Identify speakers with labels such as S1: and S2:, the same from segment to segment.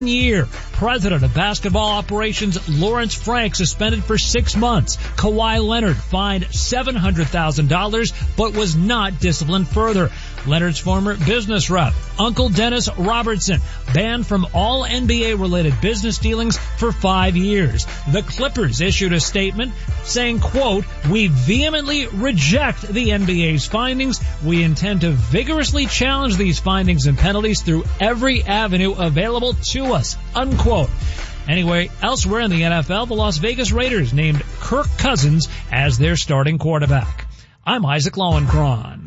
S1: year. President of Basketball Operations Lawrence Frank suspended for 6 months. Kawhi Leonard fined $700,000 but was not disciplined further. Leonard's former business rep, Uncle Dennis Robertson, banned from all NBA-related business dealings for 5 years. The Clippers issued a statement saying, quote, "We vehemently reject the NBA's findings. We intend to vigorously challenge these findings and penalties through every avenue available to us," unquote. Anyway, elsewhere in the NFL, the Las Vegas Raiders named Kirk Cousins as their starting quarterback. I'm Isaac Lowenkron.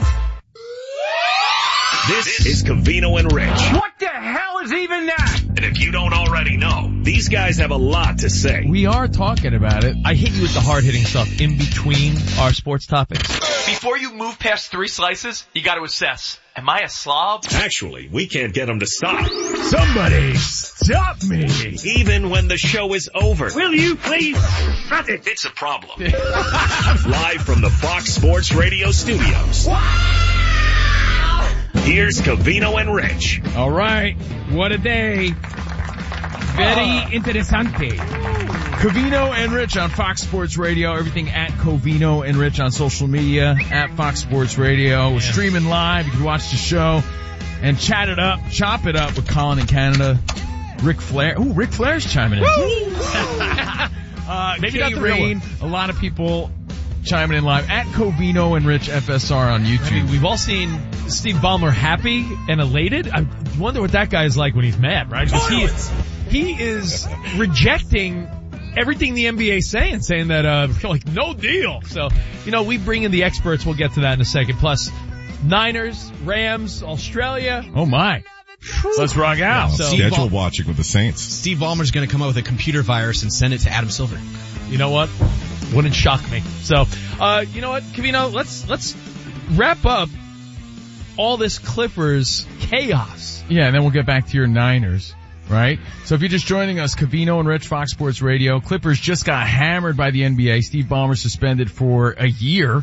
S2: This is Covino and Rich.
S3: What the hell is even that?
S2: And if you don't already know, these guys have a lot to say.
S4: We are talking about it.
S5: I hit you with the hard-hitting stuff in between our sports topics.
S6: Before you move past 3 slices, you got to assess. Am I a slob?
S2: Actually, we can't get them to stop.
S3: Somebody stop me.
S2: Even when the show is over.
S3: Will you please shut it?
S2: It's a problem. Live from the Fox Sports Radio studios. Here's Covino and Rich.
S4: All right. What a day. Very interesante. Covino and Rich on Fox Sports Radio. Everything at Covino and Rich on social media at Fox Sports Radio. We're streaming live. You can watch the show and chop it up with Colin in Canada. Ric Flair. Ooh, Ric Flair's chiming in.
S5: Maybe not the real one.
S4: A lot of people chiming in live at Covino and Rich FSR on YouTube.
S5: I mean, we've all seen Steve Ballmer happy and elated. I wonder what that guy is like when he's mad, right? Because he is rejecting everything the NBA is saying that, like, no deal. So, we bring in the experts. We'll get to that in a second. Plus, Niners, Rams, Australia.
S4: Oh my. Let's rock out.
S7: So, schedule watching with the Saints.
S8: Steve Ballmer's going to come up with a computer virus and send it to Adam Silver.
S5: You know what? Wouldn't shock me. So, you know what, Covino, let's wrap up all this Clippers chaos.
S4: Yeah, and then we'll get back to your Niners, right? So if you're just joining us, Covino and Rich, Fox Sports Radio. Clippers just got hammered by the NBA. Steve Ballmer suspended for a year.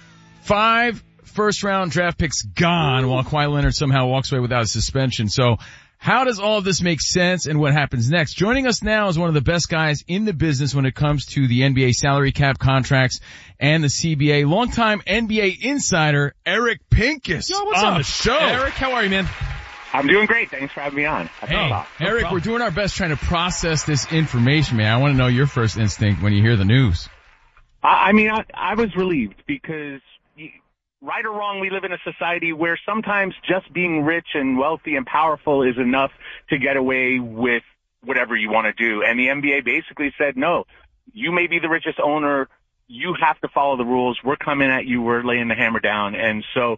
S4: 5 first-round draft picks gone, while Kawhi Leonard somehow walks away without a suspension. So how does all of this make sense and what happens next? Joining us now is one of the best guys in the business when it comes to the NBA salary cap contracts and the CBA. Longtime NBA insider, Eric Pincus, on the show.
S5: Eric, how are you, man?
S9: I'm doing great. Thanks for having me on.
S4: Hey, Eric, we're doing our best trying to process this information, man. I want to know your first instinct when you hear the news.
S9: I was relieved because, right or wrong, we live in a society where sometimes just being rich and wealthy and powerful is enough to get away with whatever you want to do. And the NBA basically said, no, you may be the richest owner. You have to follow the rules. We're coming at you. We're laying the hammer down. And so,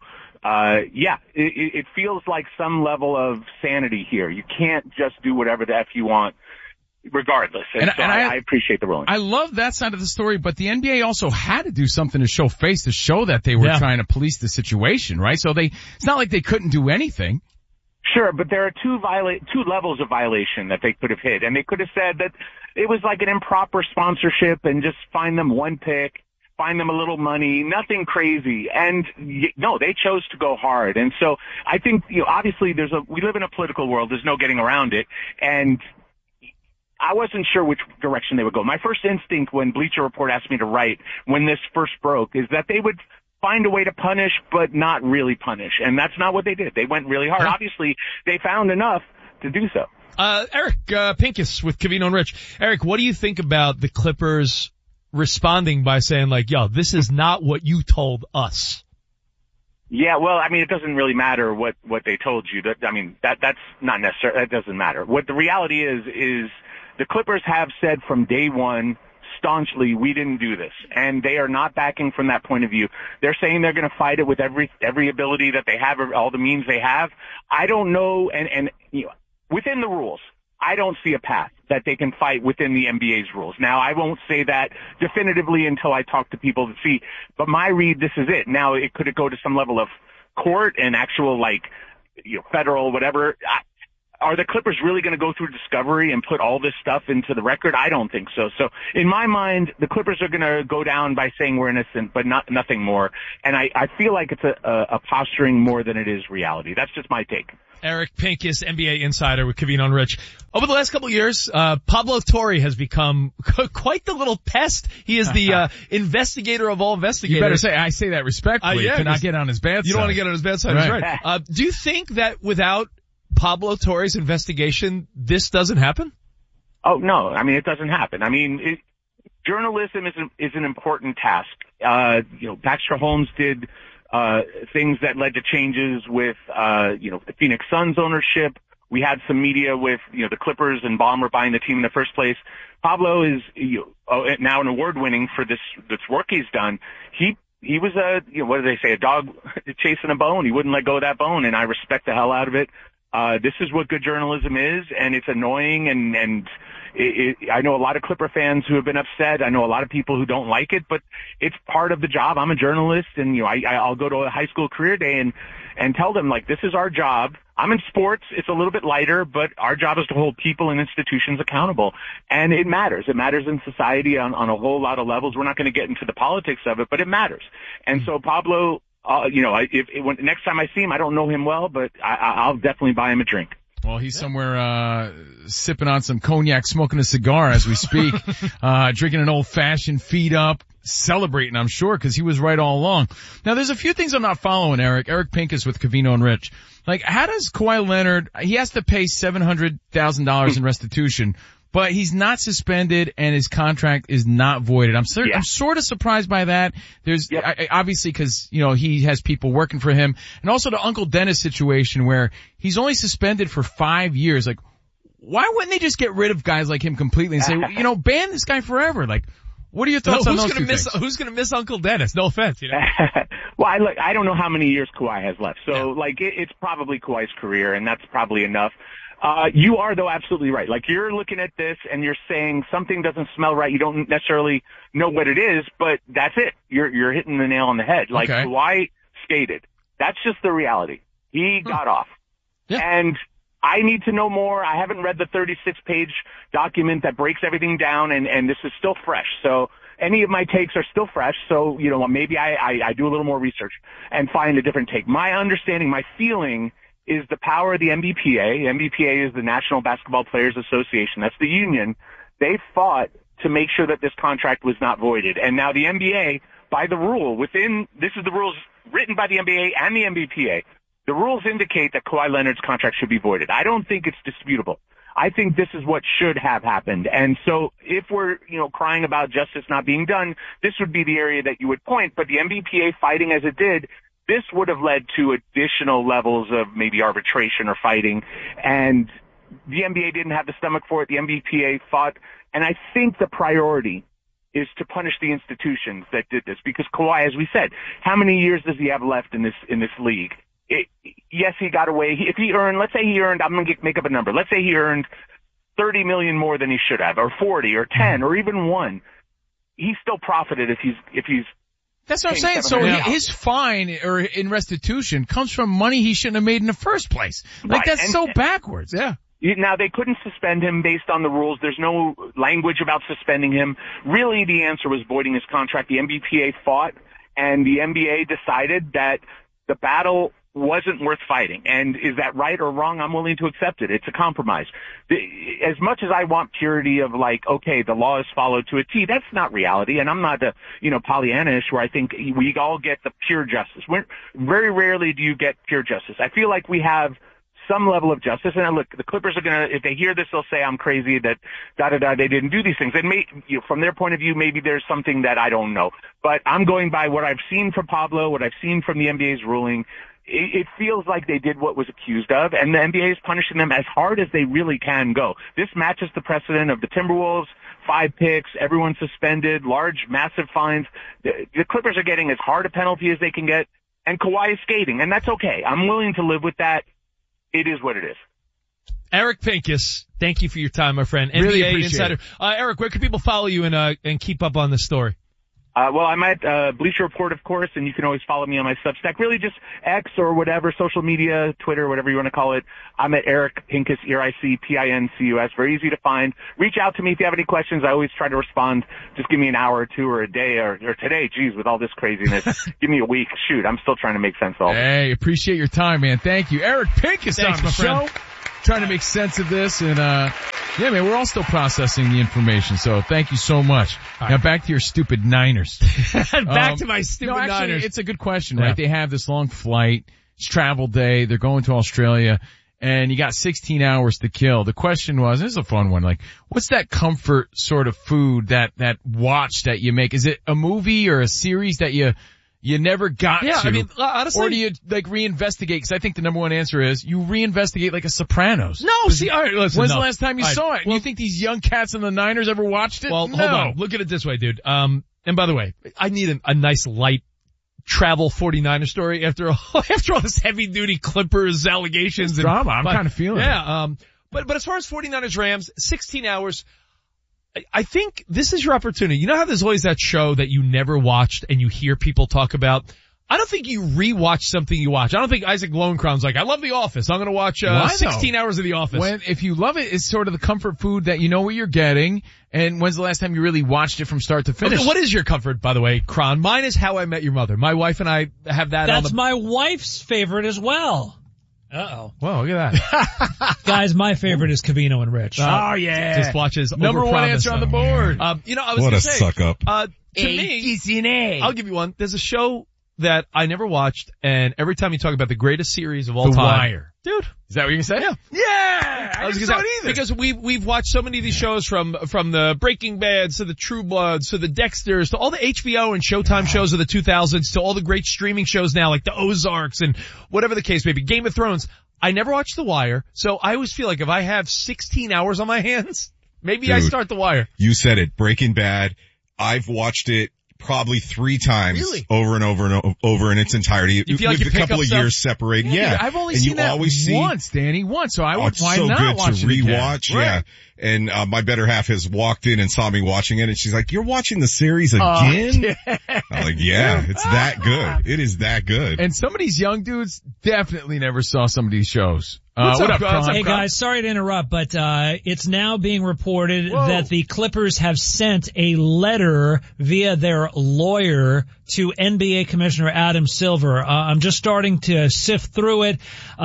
S9: it feels like some level of sanity here. You can't just do whatever the F you want, regardless. And I appreciate the ruling.
S4: I love that side of the story, but the NBA also had to do something to show face, to show that they were trying to police the situation, right? So it's not like they couldn't do anything.
S9: Sure, but there are two levels of violation that they could have hit, and they could have said that it was like an improper sponsorship and just find them one pick, find them a little money, nothing crazy. And no, they chose to go hard. And so I think, obviously we live in a political world. There's no getting around it. And I wasn't sure which direction they would go. My first instinct when Bleacher Report asked me to write when this first broke is that they would find a way to punish, but not really punish. And that's not what they did. They went really hard. Obviously, they found enough to do so.
S5: Eric Pincus with Covino and Rich. Eric, what do you think about the Clippers responding by saying, like, yo, this is not what you told us?
S9: Yeah, well, it doesn't really matter what they told you. That's not necessary. That doesn't matter. What the reality is the Clippers have said from day one staunchly, we didn't do this. And they are not backing from that point of view. They're saying they're going to fight it with every ability that they have, all the means they have. I don't know, and within the rules, I don't see a path that they can fight within the NBA's rules. Now, I won't say that definitively until I talk to people to see, but my read, this is it. Now, could it go to some level of court and actual, federal, whatever? Are the Clippers really going to go through discovery and put all this stuff into the record? I don't think so. So in my mind, the Clippers are going to go down by saying we're innocent, but nothing more. And I feel like it's a posturing more than it is reality. That's just my take.
S5: Eric Pincus, NBA insider with Covino and Rich. Over the last couple of years, Pablo Torre has become quite the little pest. He is the investigator of all investigators.
S4: You better say, I say that respectfully,
S5: yeah,
S4: to not get on his bad side.
S5: You don't want to get on his bad side,
S4: right.
S5: That's right. Do you think that without Pablo Torre's investigation, this doesn't happen?
S9: Oh, no. I mean, it doesn't happen. I mean, journalism is an important task. Baxter Holmes did things that led to changes with, the Phoenix Suns ownership. We had some media with, the Clippers and Ballmer buying the team in the first place. Pablo is, now an award-winning for this work he's done. He was what do they say, a dog chasing a bone. He wouldn't let go of that bone, and I respect the hell out of it. This is what good journalism is, and it's annoying, and I know a lot of Clipper fans who have been upset. I know a lot of people who don't like it, but it's part of the job. I'm a journalist, and I'll go to a high school career day and tell them, like, this is our job. I'm in sports. It's a little bit lighter, but our job is to hold people and institutions accountable. And it matters. It matters in society on a whole lot of levels. We're not going to get into the politics of it, but it matters. And so Pablo, when next time I see him, I don't know him well, but I'll definitely buy him a drink.
S4: Well, he's somewhere, sipping on some cognac, smoking a cigar as we speak, drinking an old fashioned, feet up, celebrating, I'm sure, cause he was right all along. Now there's a few things I'm not following, Eric. Eric Pincus with Covino and Rich. Like, how does Kawhi Leonard, he has to pay $700,000 in restitution, but he's not suspended and his contract is not voided. I'm sort of surprised by that. There's, obviously cause, he has people working for him, and also the Uncle Dennis situation where he's only suspended for 5 years. Like, why wouldn't they just get rid of guys like him completely and say, ban this guy forever? Like, what are your thoughts on those two things?
S5: Who's gonna miss Uncle Dennis? No offense,
S9: Well, I don't know how many years Kawhi has left. So, it's probably Kawhi's career, and that's probably enough. You are, though, absolutely right. Like, you're looking at this and you're saying something doesn't smell right. You don't necessarily know what it is, but that's it. You're hitting the nail on the head. Like, Kawhi skated. That's just the reality. He got off. Yeah. And I need to know more. I haven't read the 36-page document that breaks everything down, and this is still fresh. So any of my takes are still fresh. So, maybe I do a little more research and find a different take. My understanding, my feeling is the power of the NBPA. NBPA is the National Basketball Players Association. That's the union. They fought to make sure that this contract was not voided. And now the NBA, by the rule, this is the rules written by the NBA and the NBPA. The rules indicate that Kawhi Leonard's contract should be voided. I don't think it's disputable. I think this is what should have happened. And so if we're, crying about justice not being done, this would be the area that you would point. But the NBPA fighting as it did, this would have led to additional levels of maybe arbitration or fighting. And the NBA didn't have the stomach for it. The NBPA fought. And I think the priority is to punish the institutions that did this. Because Kawhi, as we said, how many years does he have left in this league? Yes, he got away. If he earned, let's say he earned, I'm going to make up a number. Let's say he earned $30 million more than he should have, or 40, or 10, or even 1. He still profited if he's.
S4: That's what I'm saying. So his fine or in restitution comes from money he shouldn't have made in the first place. Like, that's so backwards. Yeah.
S9: Now, they couldn't suspend him based on the rules. There's no language about suspending him. Really, the answer was voiding his contract. The NBPA fought, and the NBA decided that the battle wasn't worth fighting. And is that right or wrong? I'm willing to accept it. It's a compromise. As much as I want purity of, like, okay, the law is followed to a T, that's not reality. And I'm not Pollyannish where I think we all get the pure justice. Very rarely do you get pure justice. I feel like we have some level of justice. And look, the Clippers are going to, if they hear this, they'll say I'm crazy that they didn't do these things. And from their point of view, maybe there's something that I don't know. But I'm going by what I've seen from Pablo, what I've seen from the NBA's ruling. It feels like they did what was accused of, and the NBA is punishing them as hard as they really can go. This matches the precedent of the Timberwolves, 5 picks, everyone suspended, large, massive fines. The Clippers are getting as hard a penalty as they can get, and Kawhi is skating, and that's okay. I'm willing to live with that. It is what it is.
S5: Eric Pincus, thank you for your time, my friend.
S4: Really
S5: NBA
S4: appreciate
S5: insider.
S4: it.
S5: Eric, where can people follow you and keep up on this story?
S9: Well, I'm at Bleacher Report, of course, and you can always follow me on my Substack. Really just X or whatever, social media, Twitter, whatever you want to call it. I'm at Eric Pincus, ERICPINCUS. Very easy to find. Reach out to me if you have any questions. I always try to respond. Just give me an hour or two or a day or today. Geez, with all this craziness, give me a week. Shoot, I'm still trying to make sense of all this.
S4: Hey, appreciate your time, man. Thank you. Eric Pincus on the show. Trying to make sense of this, and yeah, man, we're all still processing the information, so thank you so much. Now back to your stupid Niners.
S5: Back to my stupid
S4: Niners.
S5: Niners.
S4: It's a good question, right? They have this long flight, it's travel day, they're going to Australia, and you got 16 hours to kill. The question was, this is a fun one, like, what's that comfort sort of food, that watch that you make? Is it a movie or a series that you never got to?
S5: I mean, honestly.
S4: Or do you, like, reinvestigate? Because I think the number one answer is you reinvestigate like a Sopranos.
S5: No, see, all right, listen.
S4: When's the last time you saw it? Well, you think these young cats in the Niners ever watched it?
S5: Well,
S4: no.
S5: hold on. Look at it this way, dude. And by the way, I need a nice light travel 49er story after all this heavy duty Clippers allegations and
S4: drama. I'm kind of feeling it.
S5: But as far as 49ers Rams, 16 hours, I think this is your opportunity. You know how there's always that show that you never watched and you hear people talk about? I don't think you rewatch something you watch. I don't think Isaac Lowenkron's like, I love The Office. I'm going to watch 16 hours of The Office.
S4: If you love it, it's sort of the comfort food that you know what you're getting. And when's the last time you really watched it from start to finish?
S5: Okay, what is your comfort, by the way, Kron? Mine is How I Met Your Mother. My wife and I have that on the...
S1: That's my wife's favorite as well. Uh-oh.
S5: Whoa, look at that.
S1: Guys, my favorite is Covino and Rich.
S4: Oh, yeah.
S5: Just watches
S4: Number one answer on the board.
S5: I was
S7: what
S5: going to
S7: a
S5: say.
S7: suck up.
S5: To me, I'll give you one. There's a show that I never watched, and every time you talk about the greatest series of all
S4: The
S5: time.
S4: Wire.
S5: Dude.
S4: Is that what you're going to say?
S5: Yeah.
S4: I didn't saw it either.
S5: Because we've watched so many of these shows from the Breaking Bads to the True Bloods to the Dexters to all the HBO and Showtime shows of the 2000s to all the great streaming shows now like the Ozarks and whatever the case may be. Game of Thrones. I never watched The Wire, so I always feel like if I have 16 hours on my hands, maybe I start The Wire.
S7: You said it. Breaking Bad. I've watched it probably 3 times over and over and over in its entirety.
S5: You feel like
S7: with
S5: you
S7: a couple of years separated. Yeah.
S4: I've only seen that once, Danny. Once. So I would
S7: why not
S4: so
S7: watch
S4: good to rewatch.
S7: Right. Yeah. And my better half has walked in and saw me watching it, and she's like, "You're watching the series again?" I'm like, "Yeah, it's that good. It is that good."
S4: And some of these young dudes definitely never saw some of these shows.
S5: What up,
S4: Kron?
S1: Hey guys, sorry to interrupt, but it's now being reported that the Clippers have sent a letter via their lawyer to NBA Commissioner Adam Silver. I'm just starting to sift through it,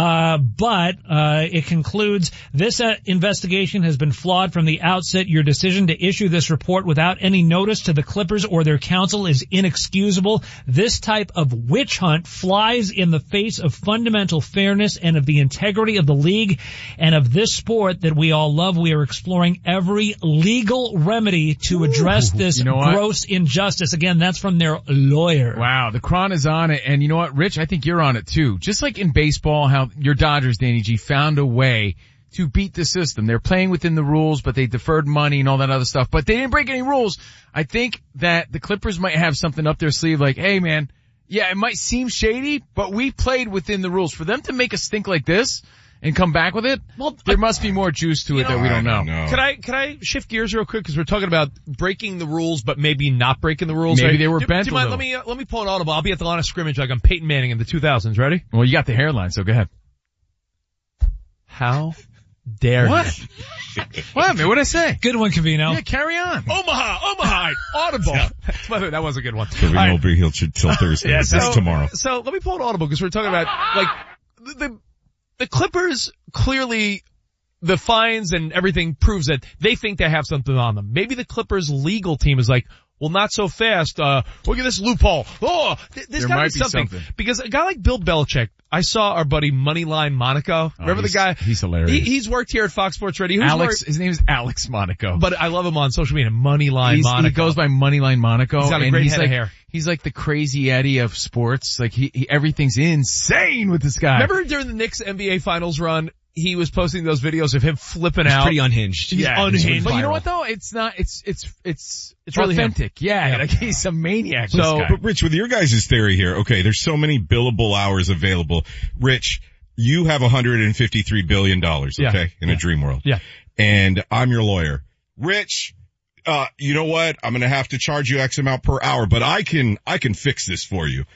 S1: but it concludes, this investigation has been flawed from the outset. Your decision to issue this report without any notice to the Clippers or their counsel is inexcusable. This type of witch hunt flies in the face of fundamental fairness and of the integrity of the league and of this sport that we all love. We are exploring every legal remedy to address this gross injustice. Again, that's from their lawyer.
S4: Wow, the Kron is on it, and you know what, Rich? I think you're on it too. Just like in baseball, how your Dodgers, Danny G, found a way to beat the system. They're playing within the rules, but they deferred money and all that other stuff, but they didn't break any rules. I think that the Clippers might have something up their sleeve like, hey man, yeah, it might seem shady, but we played within the rules. For them to make a stink like this and come back with it, well, there must be more juice to it that we don't know.
S5: Can I shift gears real quick? Cause we're talking about breaking the rules, but maybe not breaking the rules.
S4: Maybe
S5: right?
S4: they were bent
S5: do you mind, let me pull an audible. I'll be at the line of scrimmage like I'm Peyton Manning in the 2000s. Ready?
S4: Well, you got the hairline, so go ahead.
S5: How dare you?
S4: What, man? What'd I say?
S1: Good one, Covino.
S4: Yeah, carry on.
S5: Omaha, audible. By the way, that was a good one.
S7: Covino will be here till Thursday.
S5: Yeah,
S7: That's tomorrow.
S5: So let me pull an audible because we're talking about like the Clippers clearly. The fines and everything proves that they think they have something on them. Maybe the Clippers legal team is like, well, not so fast. Look at this loophole. Oh, there's got to be something. Because a guy like Bill Belichick, I saw our buddy Moneyline Monaco. Remember the guy?
S4: He's hilarious.
S5: He's worked here at Fox Sports Radio.
S4: His name is Alex Monaco.
S5: But I love him on social media. Moneyline Monaco.
S4: He goes by Moneyline Monaco.
S5: He's got a great head of hair.
S4: He's like the crazy Eddie of sports. Like everything's insane with this guy.
S5: Remember during the Knicks NBA Finals run, he was posting those videos of him flipping out.
S8: Pretty unhinged.
S5: He's unhinged.
S4: But you know what though? It's not, it's
S5: really
S4: authentic. Yeah. Like he's a maniac.
S7: So, but Rich, with your guys' theory here, okay, there's so many billable hours available. Rich, you have $153 billion, okay, in a dream world.
S5: Yeah.
S7: And I'm your lawyer. Rich, you know what? I'm going to have to charge you X amount per hour, but I can fix this for you.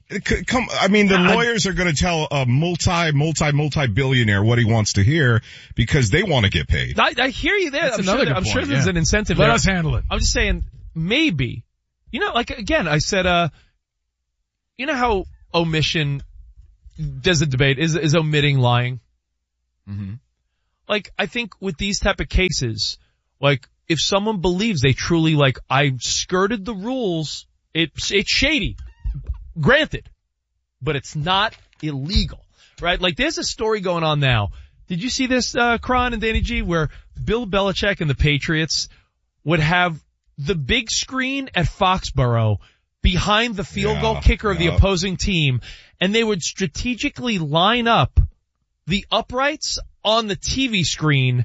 S7: The lawyers are going to tell a multi-billionaire what he wants to hear because they want to get paid.
S5: I hear you there.
S4: I'm
S5: sure there's an incentive
S4: Let
S5: there.
S4: us handle it.
S5: I'm just saying, maybe. Again, I said, you know how omission, there's a debate, is omitting lying?
S4: Mm-hmm.
S5: I think with these type of cases, if someone believes they truly, I skirted the rules, it's shady. Granted. But it's not illegal. Right? There's a story going on now. Did you see this, Kron and Danny G, where Bill Belichick and the Patriots would have the big screen at Foxborough behind the field goal kicker of the opposing team, and they would strategically line up the uprights on the TV screen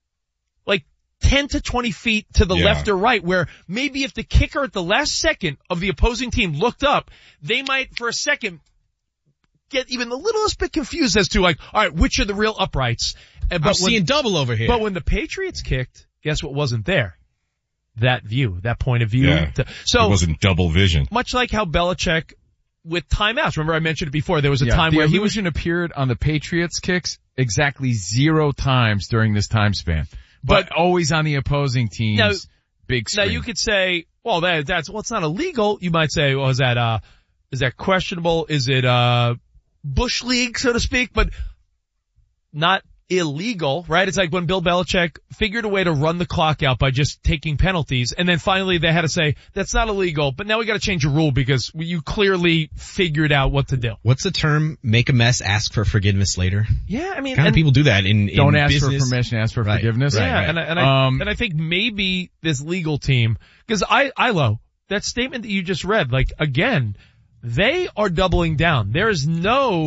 S5: 10 to 20 feet to the left or right, where maybe if the kicker at the last second of the opposing team looked up, they might for a second get even the littlest bit confused as to all right, which are the real uprights?
S8: I'm seeing double over here.
S5: But when the Patriots kicked, guess what wasn't there? That view, that point of view.
S7: Yeah. So it wasn't double vision.
S5: Much like how Belichick with timeouts. Remember I mentioned it before. There was a time where
S4: the illusion appeared on the Patriots kicks exactly 0 times during this time span. But always on the opposing team's big screen.
S5: Now you could say, well, it's not illegal. You might say, well, is that questionable? Is it, Bush League, so to speak? But not illegal, right? It's like when Bill Belichick figured a way to run the clock out by just taking penalties, and then finally they had to say, that's not illegal, but now we gotta change a rule because you clearly figured out what to do.
S8: What's the term? Make a mess, ask for forgiveness later?
S5: Yeah, I mean,
S8: kind of people do that in
S4: don't ask
S8: business.
S4: for permission, ask for forgiveness.
S5: Yeah,
S8: right.
S5: And I think maybe this legal team, because Ilo, that statement that you just read, again, they are doubling down. There is zero,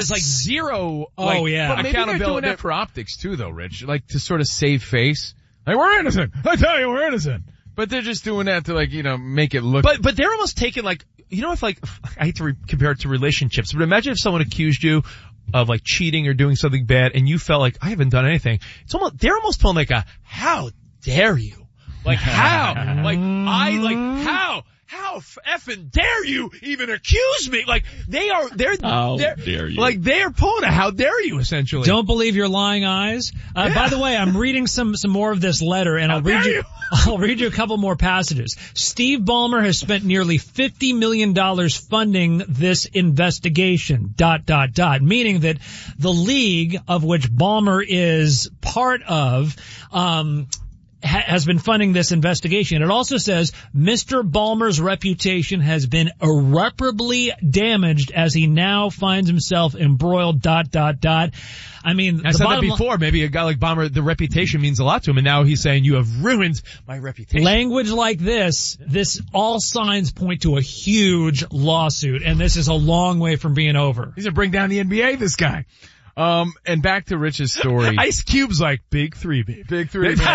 S1: Oh, yeah.
S4: But maybe they're doing that for optics too, though, Rich. To sort of save face. We're innocent. I tell you, we're innocent. But they're just doing that to make it look.
S5: But they're almost taking if I hate to compare it to relationships, but imagine if someone accused you of like cheating or doing something bad and you felt like I haven't done anything. It's almost, they're almost pulling like a, how dare you? Like how? How effing dare you even accuse me? Like they're
S7: dare you?
S5: Like they're pulling a how dare you essentially.
S1: Don't believe your lying eyes. By the way, I'm reading some more of this letter and I'll read you a couple more passages. Steve Ballmer has spent nearly $50 million funding this investigation, ... meaning that the league of which Ballmer is part of, has been funding this investigation. It also says Mr. Ballmer's reputation has been irreparably damaged as he now finds himself embroiled ... I mean,
S5: I said that before. Maybe a guy like Ballmer, the reputation means a lot to him, and now he's saying you have ruined my reputation.
S1: Language like this all signs point to a huge lawsuit, and this is a long way from being over.
S4: He's gonna bring down the NBA, this guy. And back to Rich's story.
S5: Ice Cube's like, big three, baby.
S4: Big three, man.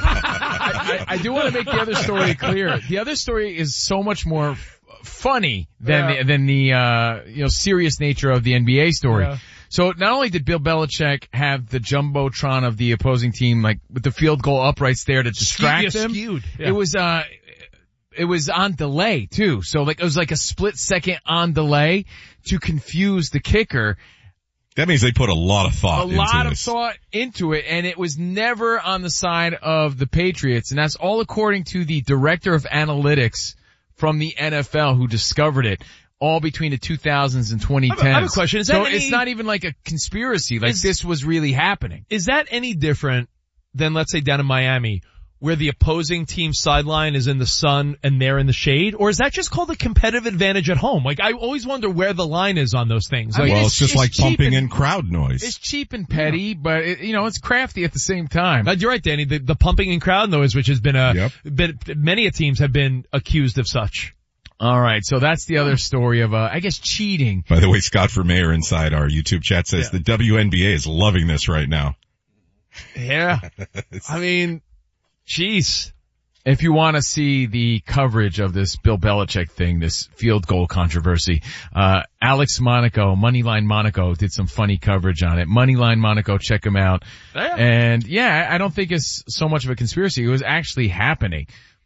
S4: I do want to make the other story clear. The other story is so much more funny than the serious nature of the NBA story.
S5: Yeah.
S4: So not only did Bill Belichick have the jumbotron of the opposing team, like with the field goal uprights there to distract them,
S5: Yeah.
S4: it was on delay too. So it was like a split second on delay to confuse the kicker.
S7: That means they put a lot of thought
S4: into it, and it was never on the side of the Patriots, and that's all according to the director of analytics from the NFL who discovered it, all between the 2000s and 2010s.
S5: I have a question.
S4: It's not even like a conspiracy, this was really happening.
S5: Is that any different than, let's say, down in Miami, where the opposing team sideline is in the sun and they're in the shade? Or is that just called a competitive advantage at home? Like, I always wonder where the line is on those things.
S7: Well, it's just like pumping in crowd noise.
S4: It's cheap and petty, but it's crafty at the same time.
S5: You're right, Danny. The pumping in crowd noise, which has been many teams have been accused of such.
S4: All right, so that's the other story of, I guess, cheating.
S7: By the way, Scott for Mayor inside our YouTube chat says the WNBA is loving this right now.
S5: Yeah. I mean, jeez.
S4: If you want to see the coverage of this Bill Belichick thing, this field goal controversy, Alex Monaco, Moneyline Monaco, did some funny coverage on it. Moneyline Monaco, check him out.
S5: Yeah.
S4: And yeah, I don't think it's so much of a conspiracy. It was actually happening.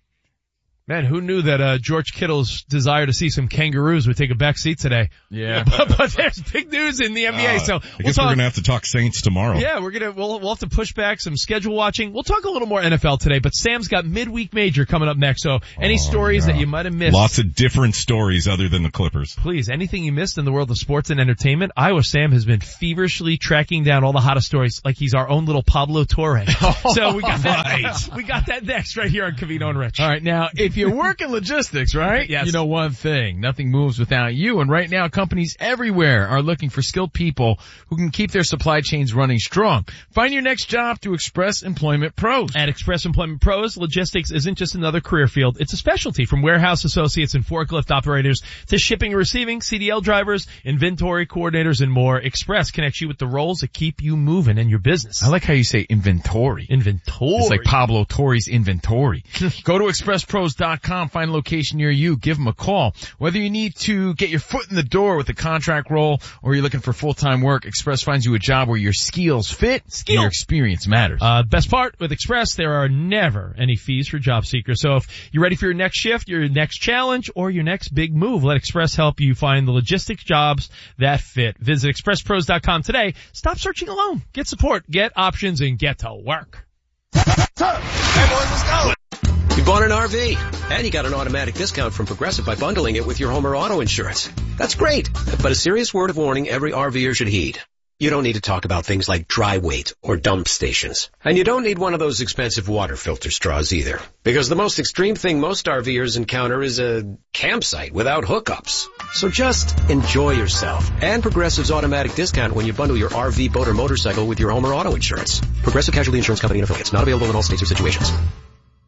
S5: Man, who knew that George Kittle's desire to see some kangaroos would take a back seat today?
S4: Yeah.
S5: but there's big news in the NBA, so
S7: I guess we're gonna have to talk Saints tomorrow.
S5: Yeah, we'll have to push back some schedule watching. We'll talk a little more NFL today, but Sam's got midweek major coming up next, so any stories that you might have missed.
S7: Lots of different stories other than the Clippers.
S5: Please, anything you missed in the world of sports and entertainment, Iowa Sam has been feverishly tracking down all the hottest stories like he's our own little Pablo Torre. So we got that, we got that next right here on Covino and Rich.
S4: All right, now, if you're working logistics, right?
S5: Yes.
S4: You know one thing, nothing moves without you. And right now, companies everywhere are looking for skilled people who can keep their supply chains running strong. Find your next job through Express Employment Pros.
S5: At Express Employment Pros, logistics isn't just another career field. It's a specialty, from warehouse associates and forklift operators to shipping and receiving, CDL drivers, inventory coordinators, and more. Express connects you with the roles that keep you moving in your business.
S4: I like how you say inventory.
S5: Inventory.
S4: It's like Pablo Torre's inventory. Go to expresspros.com, find a location near you, give them a call. Whether you need to get your foot in the door with a contract role or you're looking for full-time work, Express finds you a job where your skills fit and your experience matters.
S5: Best part, with Express, there are never any fees for job seekers. So if you're ready for your next shift, your next challenge, or your next big move, let Express help you find the logistics jobs that fit. Visit expresspros.com today. Stop searching alone. Get support, get options, and get to work.
S10: Hey boys, let's go. You bought an RV, and you got an automatic discount from Progressive by bundling it with your home or auto insurance. That's great, but a serious word of warning every RVer should heed. You don't need to talk about things like dry weight or dump stations. And you don't need one of those expensive water filter straws either. Because the most extreme thing most RVers encounter is a campsite without hookups. So just enjoy yourself and Progressive's automatic discount when you bundle your RV, boat, or motorcycle with your home or auto insurance. Progressive Casualty Insurance Company and affiliates. Not available in all states or situations.